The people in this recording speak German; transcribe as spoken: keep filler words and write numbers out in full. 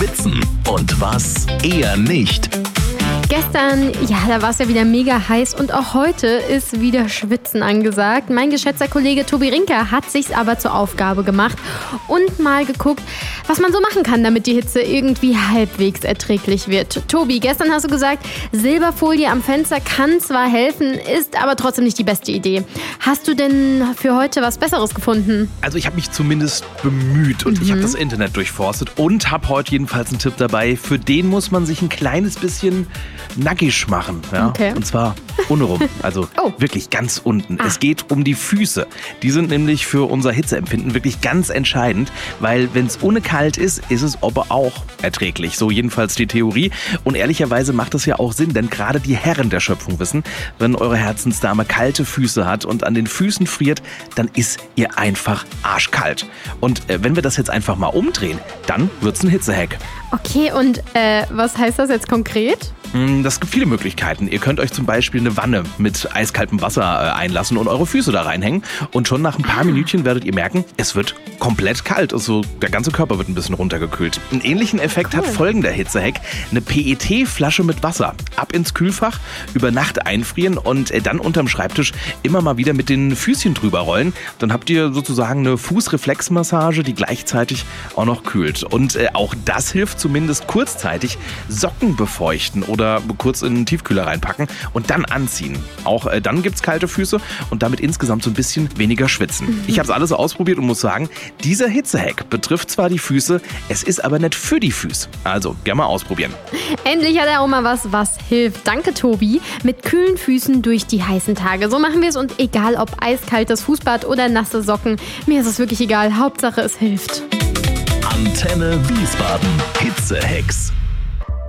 Witzen und was eher nicht. Gestern, ja, da war es ja wieder mega heiß und auch heute ist wieder Schwitzen angesagt. Mein geschätzter Kollege Tobi Rinker hat sich's aber zur Aufgabe gemacht und mal geguckt, was man so machen kann, damit die Hitze irgendwie halbwegs erträglich wird. Tobi, gestern hast du gesagt, Silberfolie am Fenster kann zwar helfen, ist aber trotzdem nicht die beste Idee. Hast du denn für heute was Besseres gefunden? Also ich habe mich zumindest bemüht und Mhm. ich habe das Internet durchforstet und habe heute jedenfalls einen Tipp dabei. Für den muss man sich ein kleines bisschen nackig machen. Ja? Okay. Und zwar untenrum, also Oh. wirklich ganz unten. Ah. Es geht um die Füße. Die sind nämlich für unser Hitzeempfinden wirklich ganz entscheidend, weil wenn es ohne kalt ist, ist es aber auch erträglich. So jedenfalls die Theorie. Und ehrlicherweise macht das ja auch Sinn, denn gerade die Herren der Schöpfung wissen, wenn eure Herzensdame kalte Füße hat und an den Füßen friert, dann ist ihr einfach arschkalt. Und äh, wenn wir das jetzt einfach mal umdrehen, dann wird's ein Hitzehack. Okay, und äh, was heißt das jetzt konkret? Das gibt viele Möglichkeiten. Ihr könnt euch zum Beispiel eine Wanne mit eiskaltem Wasser äh, einlassen und eure Füße da reinhängen. Und schon nach ein paar Minütchen werdet ihr merken, es wird komplett kalt. Also der ganze Körper wird ein bisschen runtergekühlt. Einen ähnlichen Effekt Cool. hat folgender Hitzehack. Eine P E T-Flasche mit Wasser. Ab ins Kühlfach, über Nacht einfrieren und äh, dann unterm Schreibtisch immer mal wieder mit den Füßchen drüber rollen. Dann habt ihr sozusagen eine Fußreflexmassage, die gleichzeitig auch noch kühlt. Und äh, auch das hilft zumindest kurzzeitig. Socken befeuchten oder Oder kurz in den Tiefkühler reinpacken und dann anziehen. Auch äh, dann gibt's kalte Füße und damit insgesamt so ein bisschen weniger schwitzen. Mhm. Ich habe es alles ausprobiert und muss sagen, dieser Hitzehack betrifft zwar die Füße, es ist aber nicht für die Füße. Also, gerne mal ausprobieren. Endlich hat er auch mal was, was hilft. Danke, Tobi. Mit kühlen Füßen durch die heißen Tage. So machen wir es und egal ob eiskaltes Fußbad oder nasse Socken, mir ist es wirklich egal. Hauptsache, es hilft. Antenne Wiesbaden. Hitzehacks.